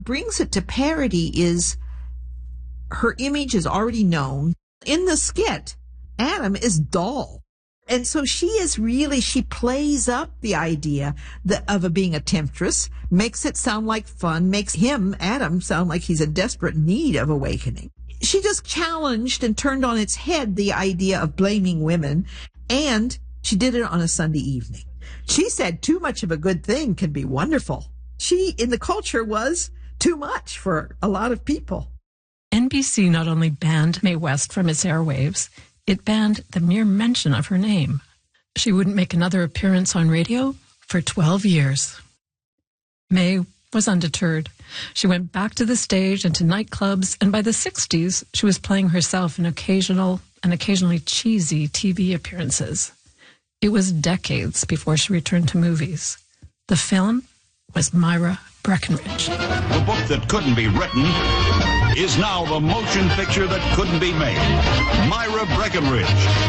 brings it to parody is her image is already known. In the skit, Adam is dull. And so she plays up the idea of being a temptress, makes it sound like fun, makes him, Adam, sound like he's in desperate need of awakening. She just challenged and turned on its head the idea of blaming women, and she did it on a Sunday evening. She said too much of a good thing can be wonderful. She, in the culture, was too much for a lot of people. NBC not only banned Mae West from its airwaves, it banned the mere mention of her name. She wouldn't make another appearance on radio for 12 years. Mae was undeterred. She went back to the stage and to nightclubs, and by the 60s, she was playing herself in occasional and occasionally cheesy TV appearances. It was decades before she returned to movies. The film was Myra Breckinridge. The book that couldn't be written is now the motion picture that couldn't be made. Myra Breckinridge.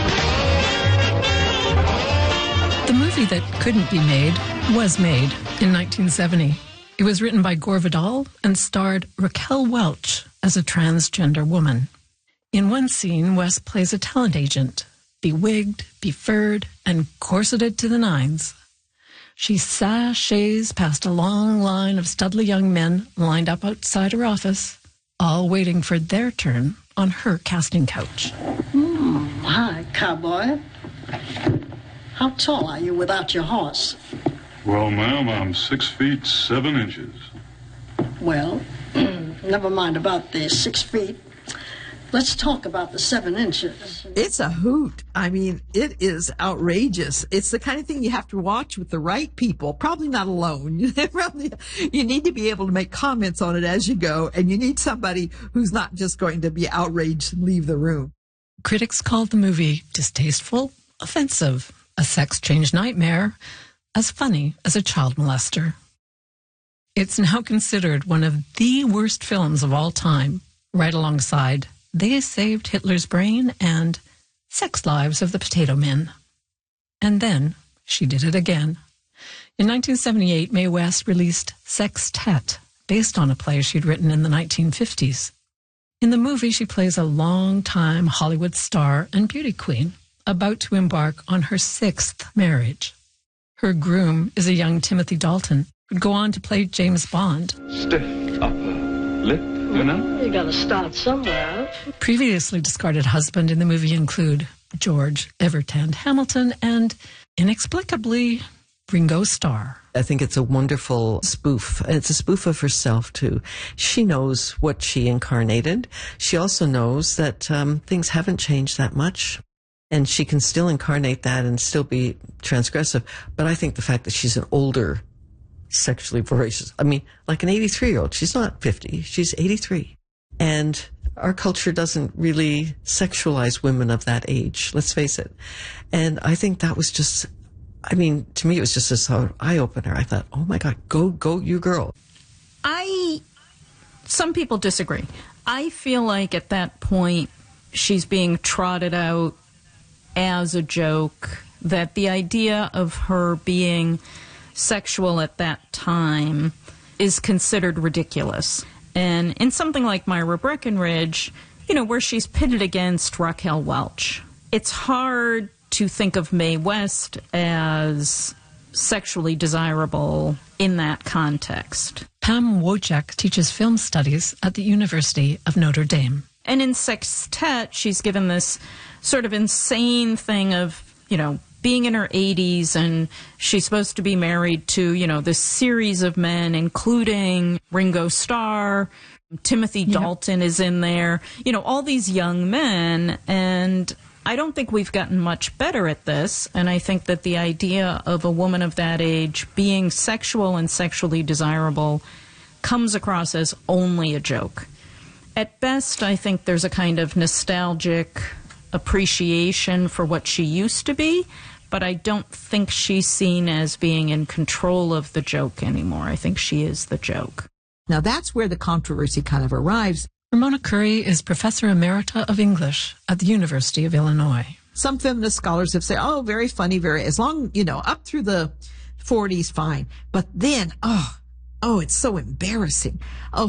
The movie that couldn't be made was made in 1970. It was written by Gore Vidal and starred Raquel Welch as a transgender woman. In one scene, West plays a talent agent, bewigged, befurred, and corseted to the nines. She sashays past a long line of studly young men lined up outside her office, all waiting for their turn on her casting couch. Hi, cowboy. How tall are you without your horse? Well, ma'am, I'm 6 feet 7 inches. Well, never mind about the 6 feet. Let's talk about the 7 inches. It's a hoot. I mean, it is outrageous. It's the kind of thing you have to watch with the right people, probably not alone. You need to be able to make comments on it as you go, and you need somebody who's not just going to be outraged and leave the room. Critics called the movie distasteful, offensive, a sex-change nightmare, as funny as a child molester. It's now considered one of the worst films of all time, right alongside They Saved Hitler's Brain and Sex Lives of the Potato Men. And then she did it again. In 1978, Mae West released Sextet, based on a play she'd written in the 1950s. In the movie, she plays a long-time Hollywood star and beauty queen, about to embark on her 6th marriage. Her groom is a young Timothy Dalton, who'd go on to play James Bond. Stiff upper lip, you know? You gotta start somewhere. Previously discarded husband in the movie include George Evertand Hamilton and, inexplicably, Ringo Starr. I think it's a wonderful spoof. It's a spoof of herself, too. She knows what she incarnated. She also knows that things haven't changed that much, and she can still incarnate that and still be transgressive. But I think the fact that she's an older, sexually voracious, I mean, like an 83-year-old. She's not 50. She's 83. And our culture doesn't really sexualize women of that age, let's face it. And I think that was just, I mean, to me, it was just this eye-opener. I thought, oh my God, go, you girl. Some people disagree. I feel like at that point, she's being trotted out as a joke, that the idea of her being sexual at that time is considered ridiculous. And in something like Myra Breckinridge, you know, where she's pitted against Raquel Welch, it's hard to think of Mae West as sexually desirable in that context. Pam Wojcik teaches film studies at the University of Notre Dame. And in Sextet, she's given this sort of insane thing of, you know, being in her 80s, and she's supposed to be married to, you know, this series of men, including Ringo Starr, Timothy Dalton is in there, you know, all these young men. And I don't think we've gotten much better at this. And I think that the idea of a woman of that age being sexual and sexually desirable comes across as only a joke. At best, I think there's a kind of nostalgic appreciation for what she used to be, but I don't think she's seen as being in control of the joke anymore. I think she is the joke. Now that's where the controversy kind of arrives. Ramona Curry is Professor Emerita of English at the University of Illinois. Some feminist scholars have said, oh, very funny, as long, you know, up through the 40s, fine. But then, oh, it's so embarrassing. Oh,